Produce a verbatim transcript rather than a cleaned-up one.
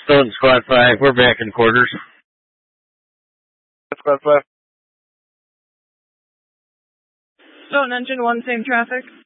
Stone Squad five, we're back in quarters. Squad five. Stone Engine one, same traffic.